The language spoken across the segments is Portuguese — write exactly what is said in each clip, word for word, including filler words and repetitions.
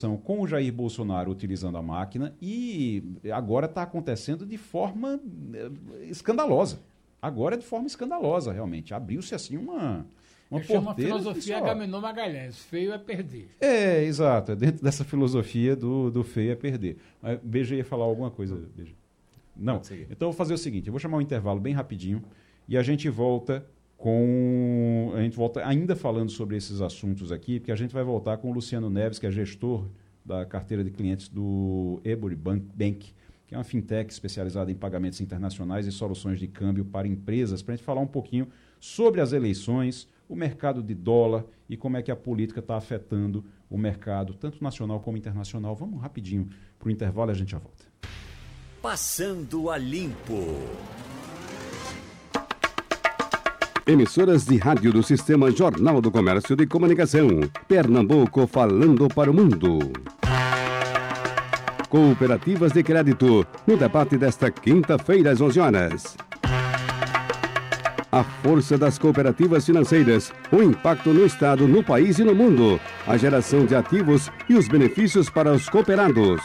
com o Jair Bolsonaro utilizando a máquina e agora está acontecendo de forma escandalosa. Agora é de forma escandalosa, realmente. Abriu-se assim uma, uma Eu chamo a porteira. filosofia Agamenon Magalhães, feio é perder. É, exato. É dentro dessa filosofia do, do feio é perder. Mas Beija ia falar alguma coisa, Beija. Não. Então eu vou fazer o seguinte, eu vou chamar um intervalo bem rapidinho e a gente volta com... A gente volta ainda falando sobre esses assuntos aqui, porque a gente vai voltar com o Luciano Neves, que é gestor da carteira de clientes do Ebury Bank, que é uma fintech especializada em pagamentos internacionais e soluções de câmbio para empresas, para a gente falar um pouquinho sobre as eleições, o mercado de dólar e como é que a política está afetando o mercado, tanto nacional como internacional. Vamos rapidinho para o intervalo e a gente já volta. Passando a Limpo. Emissoras de rádio do Sistema Jornal do Comércio de Comunicação. Pernambuco falando para o mundo. Cooperativas de crédito, no debate desta quinta-feira às onze horas. A força das cooperativas financeiras, o impacto no Estado, no país e no mundo, a geração de ativos e os benefícios para os cooperados.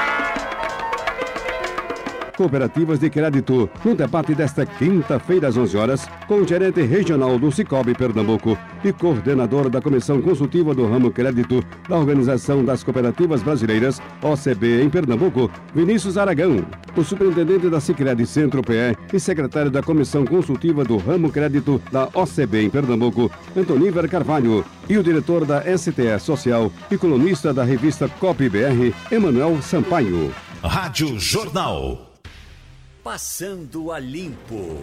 Cooperativas de crédito, no debate desta quinta-feira às onze horas, com o gerente regional do Sicoob Pernambuco e coordenador da Comissão Consultiva do Ramo Crédito da Organização das Cooperativas Brasileiras, O C B, em Pernambuco, Vinícius Aragão, o superintendente da Sicredi Centro-P E e secretário da Comissão Consultiva do Ramo Crédito da O C B em Pernambuco, Antoníver Carvalho, e o diretor da S T E Social e colunista da revista Cop B R, Emanuel Sampaio. Rádio Jornal. Passando a Limpo.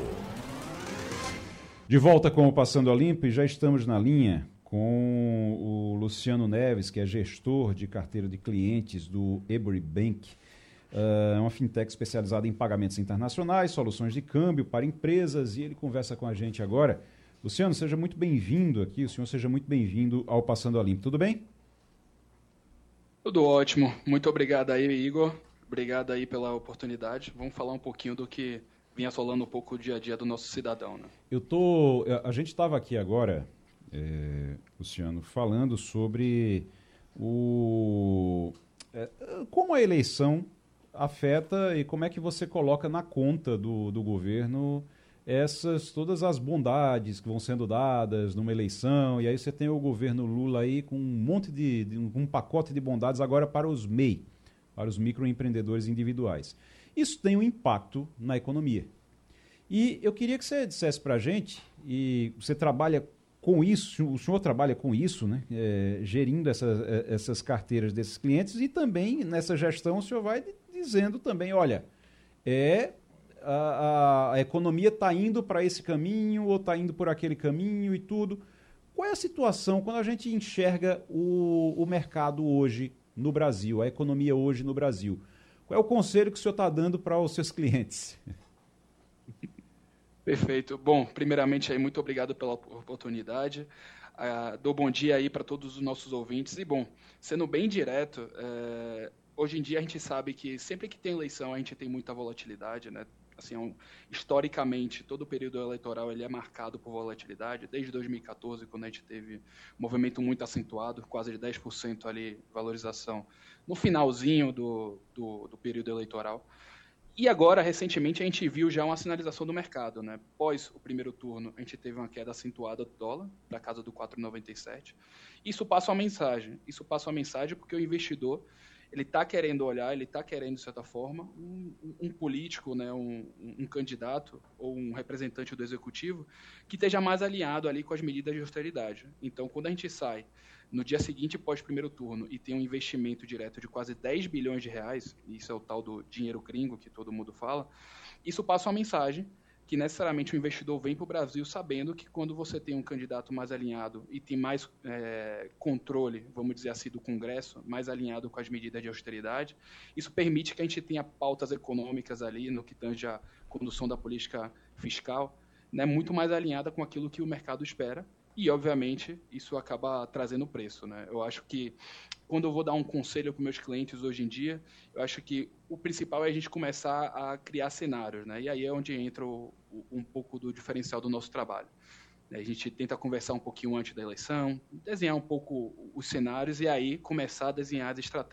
De volta com o Passando a Limpo e já estamos na linha com o Luciano Neves, que é gestor de carteira de clientes do Ebury Bank. É uma fintech especializada em pagamentos internacionais, soluções de câmbio para empresas, e ele conversa com a gente agora. Luciano, seja muito bem-vindo aqui, o senhor seja muito bem-vindo ao Passando a Limpo. Tudo bem? Tudo ótimo. Muito obrigado aí, Igor. Obrigado aí pela oportunidade. Vamos falar um pouquinho do que vinha assolando um pouco o dia a dia do nosso cidadão, né? Eu tô, a gente estava aqui agora, é, Luciano, falando sobre o, é, como a eleição afeta e como é que você coloca na conta do, do governo essas, todas as bondades que vão sendo dadas numa eleição, e aí você tem o governo Lula aí com um monte de, de um pacote de bondades agora para os M E I, para os microempreendedores individuais. Isso tem um impacto na economia. E eu queria que você dissesse para a gente, e você trabalha com isso, o senhor trabalha com isso, né? É, gerindo essa, essas carteiras desses clientes, e também nessa gestão o senhor vai dizendo também, olha, é, a, a, a economia está indo para esse caminho ou está indo por aquele caminho e tudo. Qual é a situação quando a gente enxerga o, o mercado hoje no Brasil, a economia hoje no Brasil? Qual é o conselho que o senhor está dando para os seus clientes? Perfeito. Bom, primeiramente, aí, muito obrigado pela oportunidade. Uh, dou bom dia aí para todos os nossos ouvintes. E, bom, sendo bem direto, é, hoje em dia a gente sabe que sempre que tem eleição a gente tem muita volatilidade, né? Assim, um, historicamente, todo o período eleitoral ele é marcado por volatilidade. Desde dois mil e quatorze, quando a gente teve um movimento muito acentuado, quase de dez por cento ali, valorização, no finalzinho do, do, do período eleitoral. E agora, recentemente, a gente viu já uma sinalização do mercado, né? Pós o primeiro turno, a gente teve uma queda acentuada do dólar, da casa do quatro reais e noventa e sete centavos. Isso passa uma mensagem. Isso passa uma mensagem porque o investidor ele está querendo olhar, ele está querendo, de certa forma, um, um político, né, um, um candidato ou um representante do executivo que esteja mais alinhado ali com as medidas de austeridade. Então, quando a gente sai no dia seguinte, pós primeiro turno, e tem um investimento direto de quase dez bilhões de reais, isso é o tal do dinheiro gringo que todo mundo fala, isso passa uma mensagem que necessariamente o investidor vem para o Brasil sabendo que quando você tem um candidato mais alinhado e tem mais é, controle, vamos dizer assim, do Congresso, mais alinhado com as medidas de austeridade, isso permite que a gente tenha pautas econômicas ali no que tange a condução da política fiscal, né, muito mais alinhada com aquilo que o mercado espera. E, obviamente, isso acaba trazendo preço, né? Eu acho que, quando eu vou dar um conselho para meus clientes hoje em dia, eu acho que o principal é a gente começar a criar cenários, né? E aí é onde entra o, o, um pouco do diferencial do nosso trabalho. A gente tenta conversar um pouquinho antes da eleição, desenhar um pouco os cenários e aí começar a desenhar as estratégias